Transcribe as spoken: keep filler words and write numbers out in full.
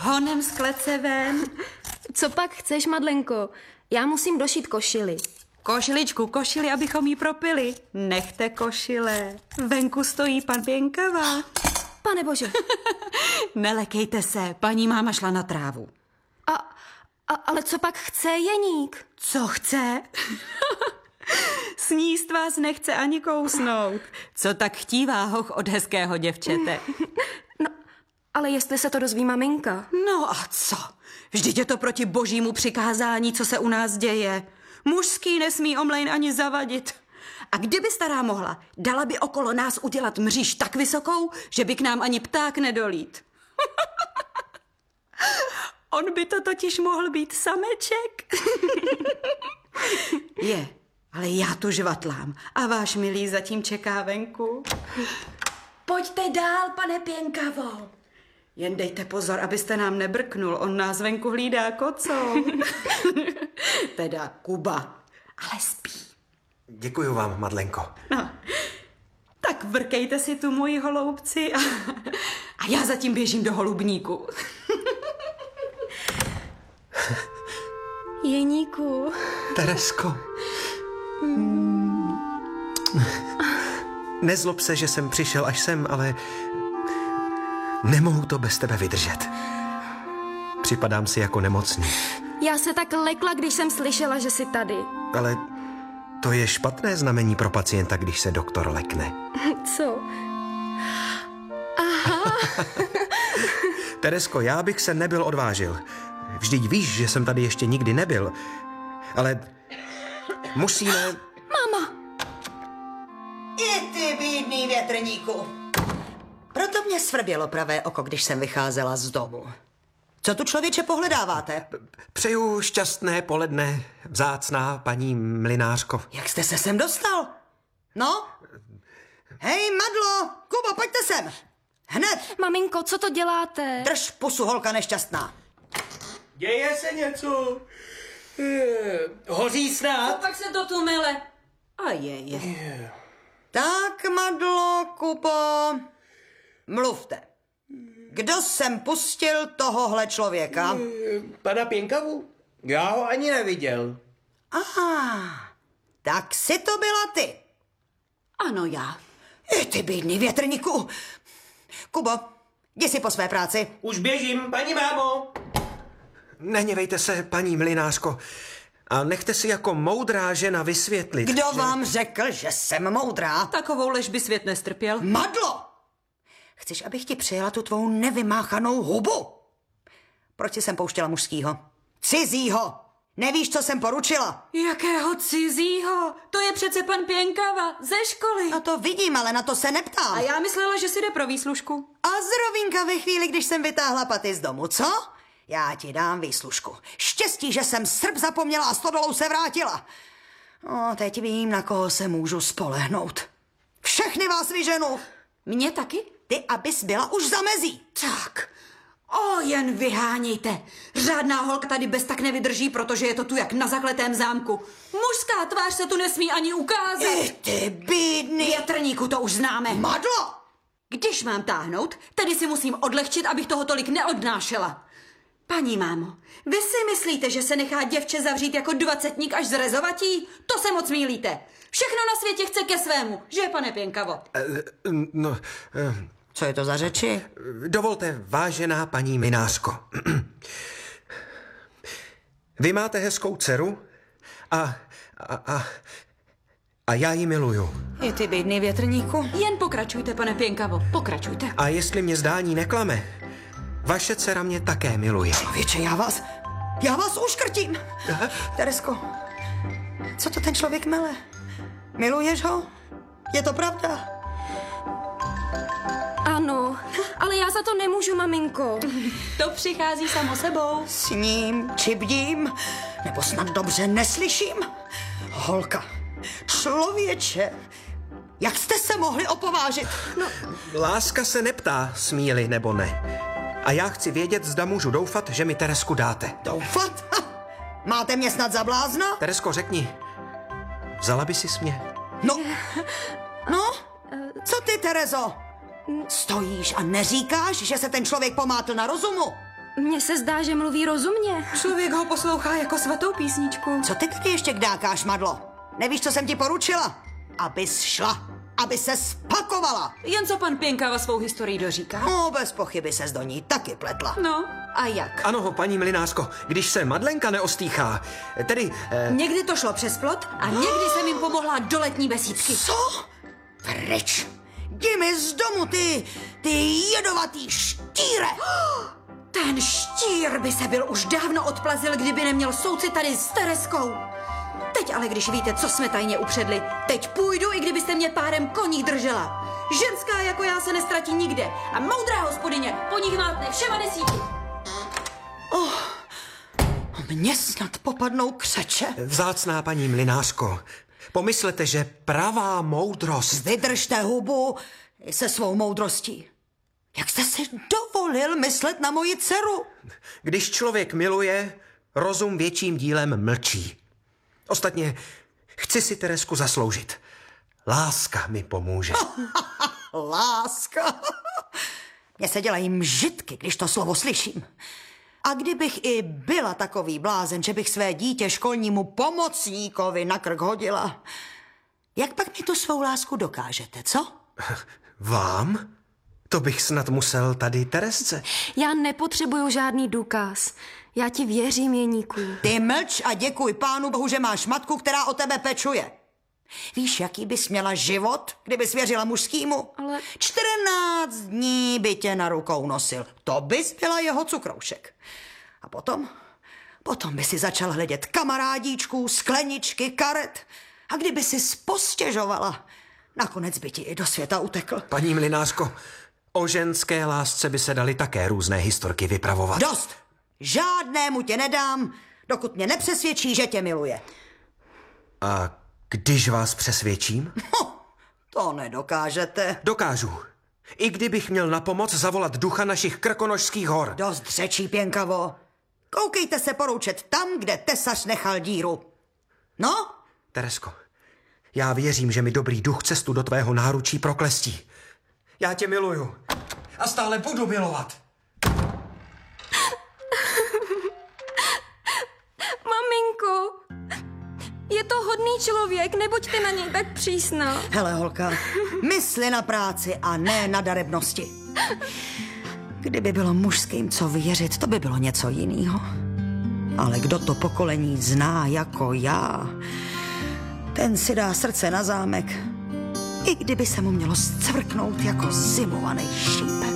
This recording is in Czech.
honem z klece ven. Co pak chceš, Madlenko? Já musím došít košili. Košiličku, košili, abychom jí propili. Nechte košile. Venku stojí pan Pěnkava. Pane bože. Nelekejte se, paní máma šla na trávu. A, a, ale co pak chce Jeník? Co chce? Sníst vás nechce ani kousnout. Co tak chtívá hoch od hezkého děvčete? No, ale jestli se to dozví maminka. No a co? Vždyť je to proti božímu přikázání, co se u nás děje. Mužský nesmí omlejn ani zavadit. A kdyby stará mohla, dala by okolo nás udělat mříž tak vysokou, že by k nám ani pták nedolít. On by to totiž mohl být sameček. Je, ale já tu žvatlám a váš milý zatím čeká venku. Pojďte dál, pane Pěnkavo. Jen dejte pozor, abyste nám nebrknul, on nás venku hlídá kocou. Teda Kuba, ale spí. Děkuju vám, Madlenko. No, tak vrkejte si tu moji holoubci a, a já zatím běžím do holubníku. Jeníku. Teresko. Nezlob se, že jsem přišel až sem, ale nemohu to bez tebe vydržet. Připadám si jako nemocný. Já se tak lekla, když jsem slyšela, že jsi tady. Ale to je špatné znamení pro pacienta, když se doktor lekne. Co? Aha. Teresko, já bych se nebyl odvážil. Vždyť víš, že jsem tady ještě nikdy nebyl. Ale musíme... Máma! I ty bídný větrníku. Proto mě svrbělo pravé oko, když jsem vycházela z domu. Co tu člověče pohledáváte? Přeju šťastné poledne, vzácná paní mlynářko. Jak jste se sem dostal? No? Hej, Madlo, Kubo, pojďte sem. Hned. Maminko, co to děláte? Drž pusu, holka nešťastná. Děje se něco? Hoří snad? Pak se to tu mele. A je, je. Tak, Madlo, Kubo, mluvte. Kdo sem pustil tohohle člověka? Pana Pěnkavu? Já ho ani neviděl. Aha, tak si to byla ty. Ano, já. I ty bídný větrníku. Kubo, jdi si po své práci. Už běžím, paní mámo. Nehněvejte se, paní mlynářko. A nechte si jako moudrá žena vysvětlit. Kdo že... vám řekl, že jsem moudrá? Takovou lež by svět nestrpěl. Madlo! Chceš, abych ti přijela tu tvou nevymáchanou hubu? Proč jsem pouštěla mužskýho? Cizího! Nevíš, co jsem poručila? Jakého cizího? To je přece pan Pěnkava ze školy. No to vidím, ale na to se neptám. A já myslela, že si jde pro výslužku. A zrovínka ve chvíli, když jsem vytáhla paty z domu, co? Já ti dám výslužku. Štěstí, že jsem srp zapomněla a stodolou se vrátila. No, teď vím, na koho se můžu spolehnout. Všechny vás vyženu. Mě taky? Ty, abys byla už za mezí. Tak. O, jen vyhánějte. Žádná holka tady bez tak nevydrží, protože je to tu jak na zakletém zámku. Mužská tvář se tu nesmí ani ukázat. I ty bídný. Větrníku, to už známe. Madlo! Když mám táhnout, tedy si musím odlehčit, abych toho tolik neodnášela. Paní mámo, vy si myslíte, že se nechá děvče zavřít jako dvacetník až zrezovatí? To se moc mýlíte. Všechno na světě chce ke svému, že, pane Pěnkavo? Uh, no, uh, Co je to za řeči? dovolte, vážená paní mlynářko. Vy máte hezkou dceru a, a, a, a já ji miluju. I ty bídný větrníku. Jen pokračujte, pane Pěnkavo, pokračujte. A jestli mě zdání neklame, vaše dcera mě také miluje. Věče, já vás, já vás uškrtím. Teresko, co to ten člověk mele? Miluješ ho? Je to pravda? Ano, ale já za to nemůžu, maminko. To přichází samo sebou. Sním, či bdím, nebo snad dobře neslyším? Holka, člověče, jak jste se mohli opovážit? No, Láska se neptá, smí-li nebo ne. A já chci vědět, zda můžu doufat, že mi Teresku dáte. Doufat? Ha, máte mě snad za blázna? Teresko, řekni, vzala by si mě? No, no, co ty, Terezo? Stojíš a neříkáš, že se ten člověk pomátl na rozumu? mně se zdá, že mluví rozumně. Člověk ho poslouchá jako svatou písničku. Co ty tady ještě kdákáš, Madlo? Nevíš, co jsem ti poručila? Abys šla, aby se spakovala. Jen co pan Pěnkava svou historii doříká. No, bez pochyby ses do ní taky pletla. No, a jak? Ano, paní Mlynářko, když se Madlenka neostýchá, tedy... Eh, Někdy to šlo přes plot a někdy jsem jim pomohla do letní besídky. Co? Pryč! Jdi mi z domu, ty, ty jedovatý štíre! Ten štír by se byl už dávno odplazil, kdyby neměl soucit tady s Tereskou. Teď ale, když víte, co jsme tajně upředli, teď půjdu, i kdybyste mě párem koní držela. Ženská jako já se nestratí nikde a moudrá hospodyně po nich mátne všema desíti. Mně snad popadnou křeče. vzácná paní Mlynářko, pomyslete, že pravá moudrost... Vydržte hubu se svou moudrostí. Jak jste si dovolil myslet na moji dceru? Když člověk miluje, rozum větším dílem mlčí. Ostatně chci si Teresku zasloužit. Láska mi pomůže. Láska. Mně se dělají mžitky, když to slovo slyším. A kdybych i byla takový blázen, že bych své dítě školnímu pomocníkovi na krk hodila, jak pak mi tu svou lásku dokážete, co? Vám? To bych snad musel tady Teresce. Já nepotřebuju žádný důkaz. Já ti věřím, Jeníku. Ty mlč a děkuj pánu bohu, že máš matku, která o tebe pečuje. Víš, jaký bys měla život, kdyby svěřila mužskýmu? Ale- čtrnáct dní by tě na rukou nosil. To bys byla jeho cukroušek. A potom? Potom by si začal hledět kamarádíčků, skleničky, karet. A kdyby si postěžovala, nakonec by ti i do světa utekl. Paní Mlynářko, o ženské lásce by se daly také různé historky vypravovat. Dost! Žádnému tě nedám, dokud mě nepřesvědčí, že tě miluje. A když vás přesvědčím? Ho, to nedokážete. Dokážu. I kdybych měl na pomoc zavolat ducha našich krkonošských hor. Dost řečí, Pěnkavo. Koukejte se poroučet tam, kde tesař nechal díru. No? Teresko, já věřím, že mi dobrý duch cestu do tvého náručí proklestí. Já tě miluju. A stále budu milovat. Maminko, je to hodný člověk, nebuď ty na něj tak přísná. Hele, holka, mysli na práci a ne na darebnosti. Kdyby bylo mužským co věřit, to by bylo něco jiného. Ale kdo to pokolení zná jako já, ten si dá srdce na zámek, i kdyby se mu mělo zcvrknout jako zimovaný šípek.